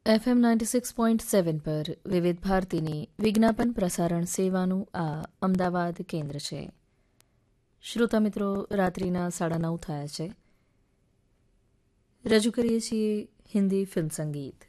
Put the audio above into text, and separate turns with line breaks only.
FM 96.7 પર વિવિધ ભારતીની વિજ્ઞાપન પ્રસારણ સેવાનું આ અમદાવાદ કેન્દ્ર છે. શ્રોતા મિત્રો, રાત્રિના 9:30 થયા છે. રજૂ કરીએ છીએ હિન્દી ફિલ્મ સંગીત.